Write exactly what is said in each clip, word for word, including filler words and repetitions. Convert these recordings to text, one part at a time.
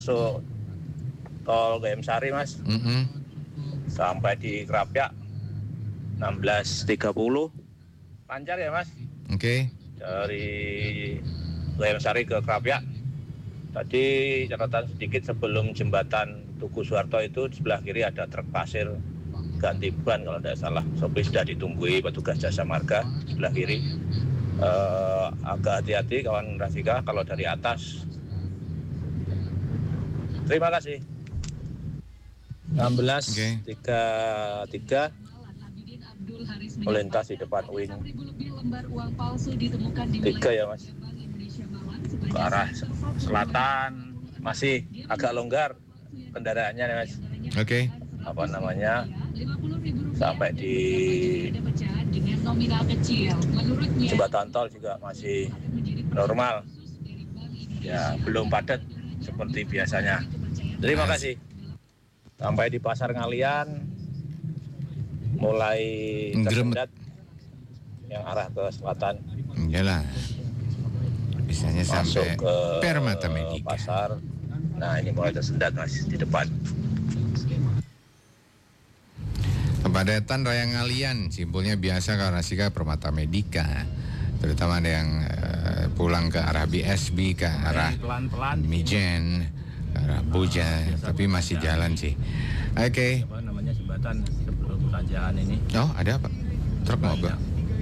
masuk tol Gayam Sari, Mas. Mm-mm. Sampai di Krapyak enam belas tiga puluh. Lancar ya, Mas? Oke. Okay. Dari Gayam Sari ke Krapyak. Tadi catatan sedikit sebelum jembatan Tugu Suharto itu di sebelah kiri ada truk pasir ganti ban kalau tidak salah. Sopir sudah ditunggui petugas jasa marga di sebelah kiri. Uh, agak hati-hati kawan Rafika kalau dari atas. Terima kasih. enam belas tiga puluh tiga melintas di depan U I N. Tiga ya, Mas. Ke arah selatan masih agak longgar kendaraannya ya, Mas. Oke. Okay. Apa namanya? Sampai di jembatan tol juga masih normal. Ya, belum padat seperti biasanya. Terima kasih. Sampai di Pasar Ngalian mulai tersendat yang arah ke selatan. Iyalah. Bisanya masuk sampai ke Permata Medika. Pasar. Nah, ini mulai tersendat, Mas, di depan. Kepadatan Raya Ngalian, simpulnya biasa karena sika Permata Medika. Terutama ada yang uh, pulang ke arah B S B, ke arah Mijen, ke arah Boja, tapi masih jalan sih. Oke. Okay. Apa namanya jembatan sebelum tanjakan ini? Oh, ada apa? Truk mogok.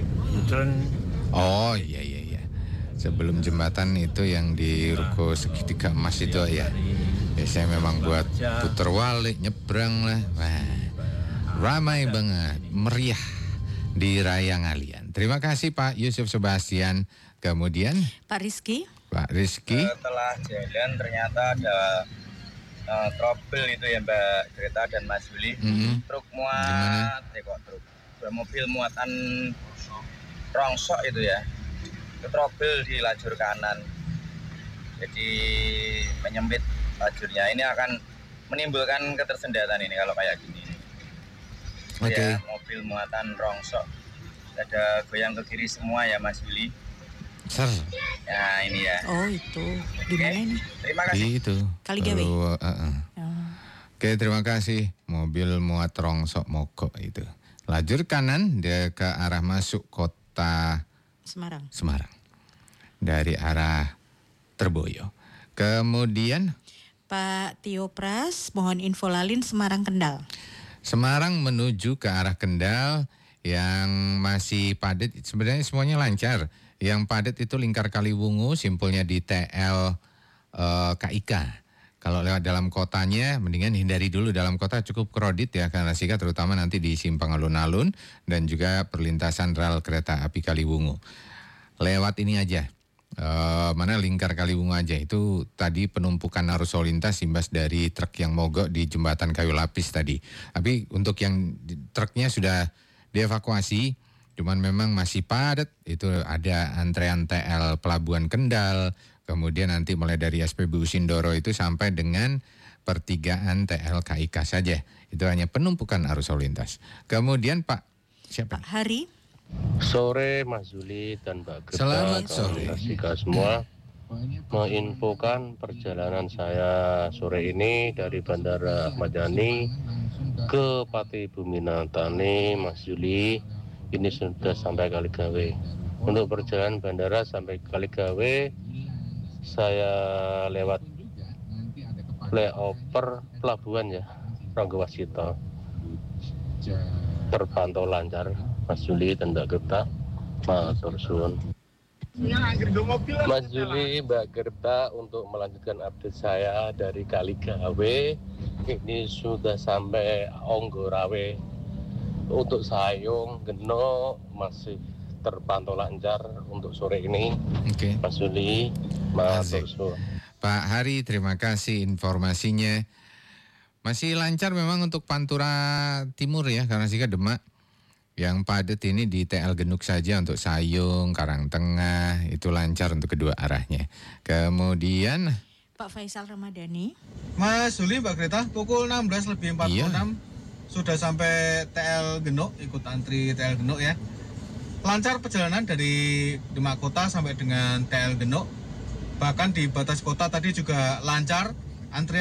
Oh, iya iya iya. Sebelum jembatan itu yang di Ruko Segitiga Emas itu ya. Biasanya memang buat puter balik, nyebrang lah. Wah. Ramai banget, meriah di Raya Ngalian. Terima kasih Pak Yusuf Sebastian. Kemudian Pak Rizky. Pak Rizky. Setelah jalan ternyata ada uh, trouble itu ya Mbak Greta dan Mas Willy. Mm-hmm. Truk muat, eh kok truk, mobil muatan rongsok itu ya. Trouble di lajur kanan. Jadi menyempit lajurnya. Ini akan menimbulkan ketersendatan ini kalau kayak gini. Oke. Okay. Ya, mobil muatan rongsok. Ada goyang ke kiri semua ya Mas Willy. Ser. Ya ini ya. Oh itu. Di mana ini? Terima kasih. Itu. Kali gawe. Uh, uh, uh. Oh. Oke, terima kasih. Mobil muat rongsok mogok itu. Lajur kanan dia ke arah masuk kota Semarang. Semarang. Dari arah Terboyo. Kemudian Pak Tio Pras, mohon info lalin Semarang Kendal. Semarang menuju ke arah Kendal yang masih padat, sebenarnya semuanya lancar. Yang padat itu Lingkar Kaliwungu, simpulnya di T L uh, K I K. Kalau lewat dalam kotanya, mendingan hindari dulu dalam kota, cukup kredit ya, karena sika terutama nanti di simpang alun-alun dan juga perlintasan rel kereta api Kaliwungu. Lewat ini aja. Uh, mana Lingkar Kaliwungu aja itu tadi penumpukan arus lalu lintas imbas dari truk yang mogok di jembatan kayu lapis tadi. Tapi untuk yang truknya sudah dievakuasi, cuman memang masih padat. Itu ada antrean T L Pelabuhan Kendal, kemudian nanti mulai dari S P B U Sindoro itu sampai dengan pertigaan T L K I K saja. Itu hanya penumpukan arus lalu lintas. Kemudian Pak siapa? Pak Hari. Sore Mas Zuli dan Mbak Gerda. Selamat sore. Kasih semua menginfokan perjalanan saya sore ini dari Bandara Ahmad Yani ke Pati Bumi Nantani, Mas Zuli. Ini sudah sampai Kaligawe. Untuk perjalanan bandara sampai Kaligawe, saya lewat flyover pelabuhan ya, Ranggawasito. Terpantau lancar, Mas Juli dan Mbak Gerta. Matur suwun. Mas Juli, Mbak Gerta, untuk melanjutkan update saya dari Kaligawe, ini sudah sampai Onggorawe. Untuk Sayung, Geno masih terpantau lancar untuk sore ini. Oke. Mas Juli, matur suwun. Pak Hari, terima kasih informasinya. Masih lancar memang untuk Pantura Timur ya, karena sih Demak. Yang padat ini di T L Genuk saja untuk Sayung, Karangtengah, itu lancar untuk kedua arahnya. Kemudian Pak Faisal Ramadhani. Mas Juli, Mbak Greta, pukul enam belas lebih empat puluh enam iya. Sudah sampai T L Genuk, ikut antri T L Genuk ya. Lancar perjalanan dari Demak Kota sampai dengan T L Genuk. Bahkan di batas kota tadi juga lancar. antrian